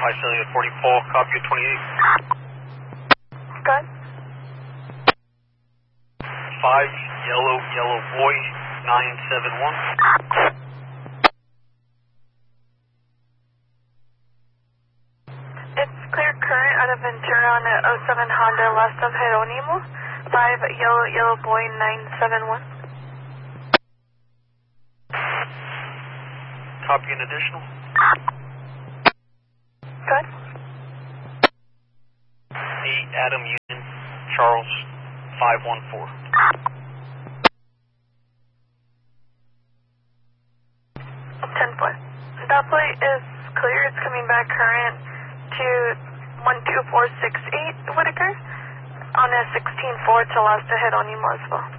Visalia 44, copy at 28. Good. 5, yellow boy, 971. It's clear current out of Ventura on a 07 Honda west of Jeronimo. 5, yellow boy, 971. Copy an additional. Good. 8, Adam Union, Charles, 514. 10-4. That plate is clear. It's coming back current to 12468 Whitaker on a 16-4 to Las de Jeronimo as well.